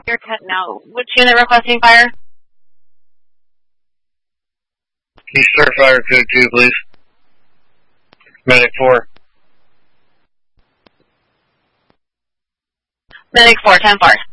You're cutting out. Which unit requesting fire? East Star Fire Code 2, please. Medic 4. Medic 4, 10 fire.